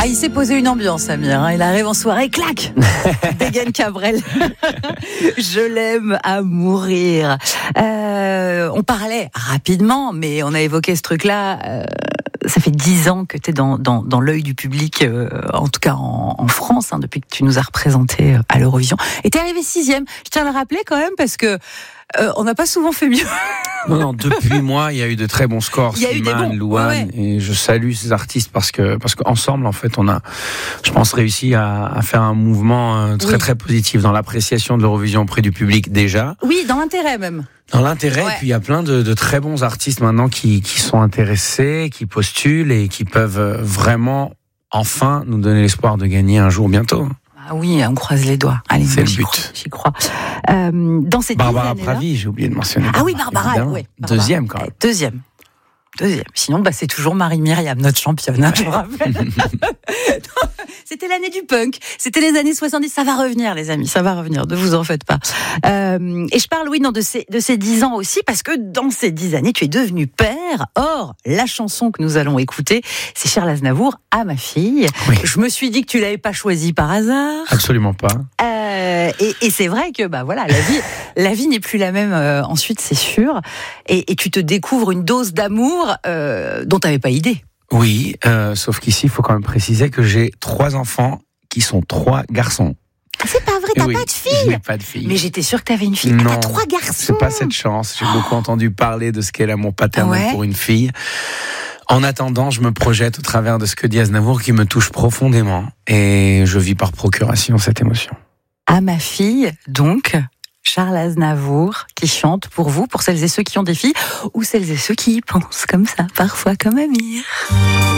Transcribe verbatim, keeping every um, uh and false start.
il s'est posé une ambiance, Amir. Hein. Il arrive en soirée, clac, dégaine Cabrel. Je l'aime à mourir. Euh, on parlait rapidement, mais on a évoqué ce truc-là. Euh, ça fait dix ans que tu es dans, dans, dans l'œil du public, euh, en tout cas en, en France, hein, depuis que tu nous as représenté à l'Eurovision. Et tu es arrivé sixième. Je tiens à le rappeler quand même, parce que euh, on n'a pas souvent fait mieux. Non, non, depuis moi, il y a eu de très bons scores. Il y a eu des Slimane, bons. Louane, Ouais, ouais. et je salue ces artistes parce que parce qu'ensemble, en fait, on a, je pense, réussi à, à faire un mouvement euh, très Oui. très positif dans l'appréciation de l'Eurovision auprès du public déjà, Oui, dans l'intérêt même. dans l'intérêt. Ouais. Et puis il y a plein de, de très bons artistes maintenant qui qui sont intéressés, qui postulent et qui peuvent euh, vraiment enfin nous donner l'espoir de gagner un jour bientôt. Ah oui, on croise les doigts. Allez, C'est moi, le j'y but. crois. J'y crois. Euh, dans ces dix Barbara années-là- Pravi, j'ai oublié de mentionner. Ah oui, Barbara, évidemment. ouais, Barbara. Deuxième quand même. Eh, Deuxième. Deuxième. Sinon, bah, c'est toujours Marie-Myriam, notre championne, hein, je vous rappelle. C'était l'année du punk. C'était les années soixante-dix. Ça va revenir, les amis. Ça va revenir. Ne vous en faites pas. Euh, et je parle, oui, non, de ces, de ces dix ans aussi, parce que dans ces dix années, tu es devenu père. Or, la chanson que nous allons écouter, c'est Charles Aznavour, à ma fille. Oui. Je me suis dit que tu l'avais pas choisi par hasard. Absolument pas. Euh, et, et c'est vrai que bah voilà, la vie, la vie n'est plus la même euh, ensuite, c'est sûr. Et, et tu te découvres une dose d'amour euh, dont tu n'avais pas idée. Oui, euh, sauf qu'ici, il faut quand même préciser que j'ai trois enfants qui sont trois garçons. Ah, c'est pas vrai, t'as Oui, pas de je fille. n'ai pas de fille. Mais j'étais sûre que t'avais une fille. Non, Ah, t'as trois garçons. C'est pas cette chance. J'ai beaucoup entendu parler de ce qu'est l'amour paternel Ouais. pour une fille. En attendant, je me projette au travers de ce que dit Aznavour qui me touche profondément. Et je vis par procuration cette émotion. À ma fille, donc, Charles Aznavour, qui chante pour vous, pour celles et ceux qui ont des filles, ou celles et ceux qui y pensent comme ça, parfois comme Amir.